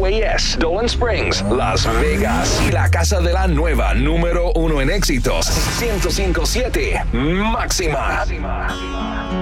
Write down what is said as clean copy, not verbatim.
KWAS, Dolan Springs, Las Vegas. Y la casa de la nueva número 1 en éxitos, 105.7 Máxima.